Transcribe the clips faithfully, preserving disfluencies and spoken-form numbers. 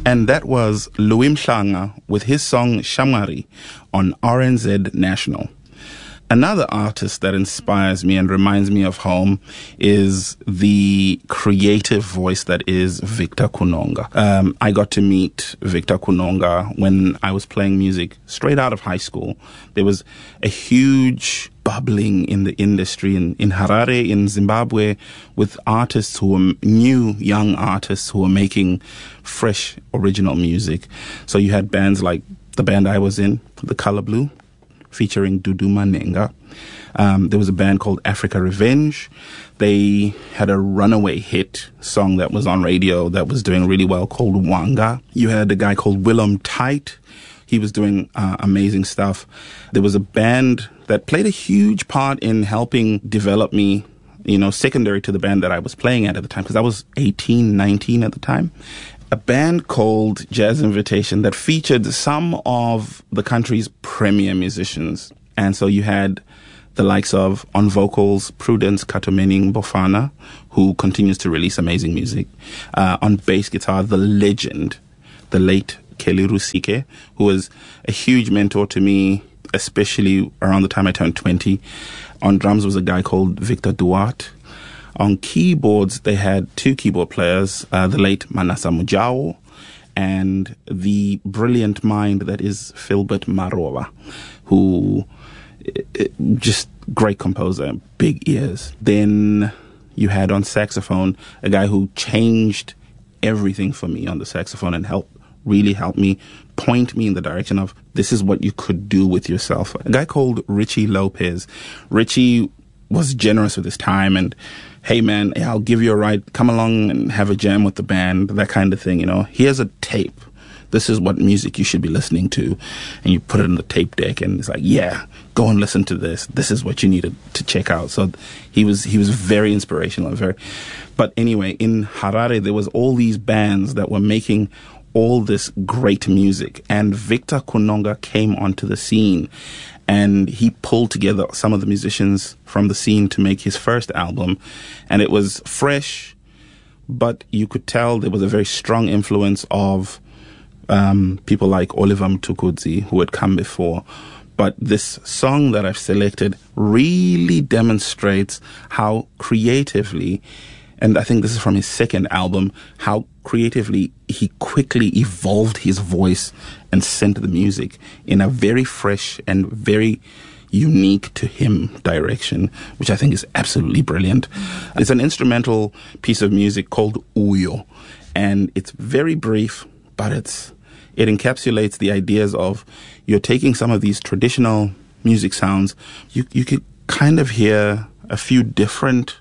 And that was Louis Mhlanga with his song Shamwari on R N Z National. Another artist that inspires me and reminds me of home is the creative voice that is Victor Kunonga. Um, I got to meet Victor Kunonga when I was playing music straight out of high school. There was a huge bubbling in the industry in, in Harare, in Zimbabwe, with artists who were new, young artists who were making fresh, original music. So you had bands like the band I was in, The Color Blue, featuring Dudu Manenga. Um, there was a band called Africa Revenge. They had a runaway hit song that was on radio that was doing really well called Wanga. You had a guy called Willem Tite. He was doing uh, amazing stuff. There was a band that played a huge part in helping develop me, you know, secondary to the band that I was playing at at the time, because I was eighteen, nineteen at the time. A band called Jazz Invitation that featured some of the country's premier musicians. And so you had the likes of, on vocals, Prudence Katomening Bofana, who continues to release amazing music. Uh, on bass guitar, the legend, the late Kelly Rusike, who was a huge mentor to me, especially around the time I turned twenty. On drums was a guy called Victor Duarte. On keyboards, they had two keyboard players, uh, the late Manasa Mujao and the brilliant mind that is Philbert Marova, who uh, just great composer, big ears. Then you had on saxophone a guy who changed everything for me on the saxophone and helped, really helped me point me in the direction of this is what you could do with yourself. A guy called Richie Lopez. Richie was generous with his time and, hey man, I'll give you a ride, come along and have a jam with the band, that kind of thing, you know. Here's a tape. This is what music you should be listening to. And you put it in the tape deck and it's like, yeah, go and listen to this. This is what you needed to check out. So he was, he was very inspirational. Very, but anyway, in Harare, there was all these bands that were making all this great music. And Victor Kunonga came onto the scene. And he pulled together some of the musicians from the scene to make his first album. And it was fresh, but you could tell there was a very strong influence of um, people like Oliver Mtukudzi, who had come before. But this song that I've selected really demonstrates how creatively, and I think this is from his second album, how creatively he quickly evolved his voice and sent the music in a very fresh and very unique to him direction, which I think is absolutely brilliant. It's an instrumental piece of music called Uyo, and it's very brief, but it's it encapsulates the ideas of you're taking some of these traditional music sounds. You you could kind of hear a few different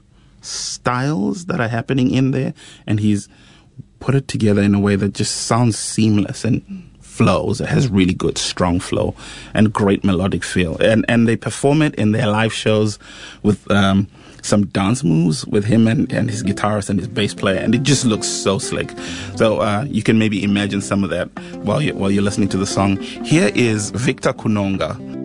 styles that are happening in there, and he's put it together in a way that just sounds seamless and flows. It has really good, strong flow and great melodic feel. And and they perform it in their live shows with um, some dance moves with him and, and his guitarist and his bass player, and it just looks so slick. So uh, you can maybe imagine some of that while you while you're listening to the song. Here is Victor Kunonga